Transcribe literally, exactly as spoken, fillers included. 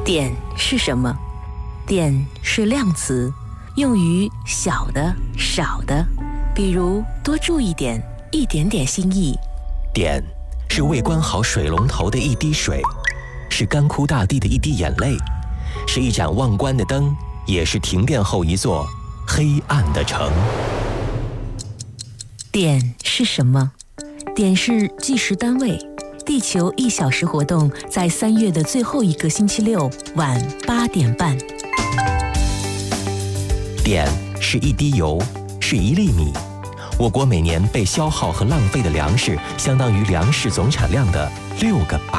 点是什么？点是量词，用于小的、少的，比如多注意点、一点点心意。 点是未关好水龙头的一滴水，是干枯大地的一滴眼泪，是一盏忘关的灯，也是停电后一座黑暗的城。 点是什么？点是计时单位。地球一小时活动在三月的最后一个星期六晚八点半。 点是一滴油，是一粒米。我国每年被消耗和浪费的粮食，相当于粮食总产量的六个百